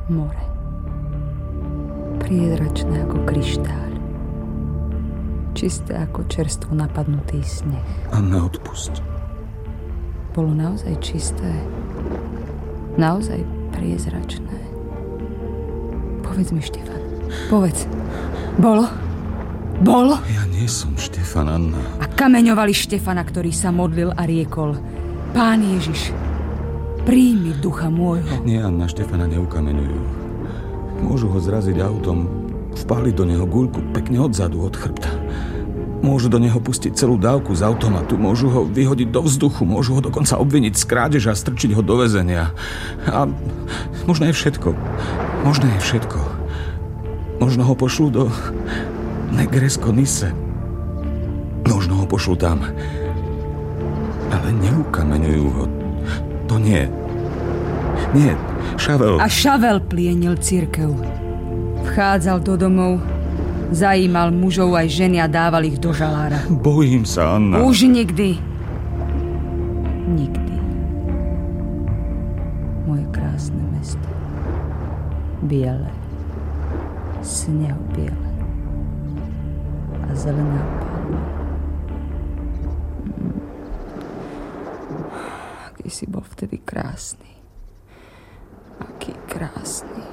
More. Priezračné ako kryštál. Čisté ako čerstvo napadnutý sneh. Anna, odpusť. Bolo naozaj čisté. Naozaj priezračné. Povedz mi, Štefan. Povedz. Bolo? Bolo? Ja nie som Štefan, Anna. A kameňovali Štefana, ktorý sa modlil a riekol: Pán Ježiš, príjmi ducha môjho. Nie, Anna, Štefana neukameňujú. Môžu ho zraziť autom, vpáliť do neho guľku pekne odzadu, od chrbta. Môžu do neho pustiť celú dávku z automatu, môžu ho vyhodiť do vzduchu, môžu ho dokonca obviniť z krádeže a strčiť ho do väzenia. A možno je všetko. Možno je všetko. Možno ho pošlú do Negresko Nise. Možno ho pošlú tam. Ale neukameňujú ho. To nie. Nie, Šavel. A Šavel plienil cirkev. Vchádzal do domov, zajímal mužov aj ženy a dával ich do žalára. Bojím sa, Anna. Už nikdy. Nikdy. Moje krásne mesto. Biele. Snehobiele. A zelená palma. Aký si bol vtedy krásny. Aký krásny.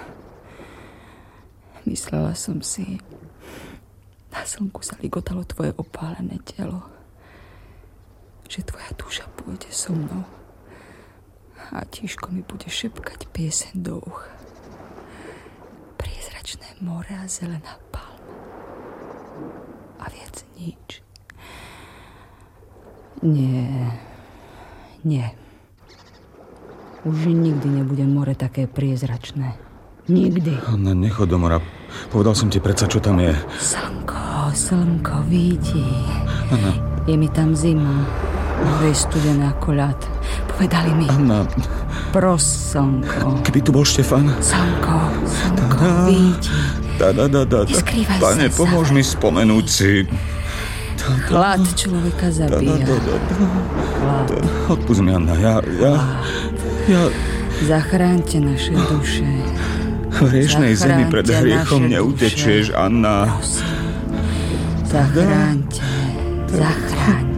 Myslela som si, na slnku sa ligotalo tvoje opálené telo, že tvoja duša pôjde so mnou a tížko mi bude šepkať pieseň do ucha. Priezračné more a zelená palma. A viac nič. Nie. Už nikdy nebude more také priezračné. Nikdy. Anna, nechod do mora. Povedal som ti predsa, čo tam je. Slnko vidí. Anna. Je mi tam zima. Je studená ako ľad. Povedali mi. Anna. Pros, slnko. Keby tu bol Štefan. Slnko vidí. Neskrývaj sa. Pane, pomôž mi spomenúť si. Chlad človeka zabíja. Chlad. Odpusť mi, Anna. Ja... Zachráňte naše duše. V hriešnej zemi pred hriechom neutečieš, Anna. Prosím. Zachráňte.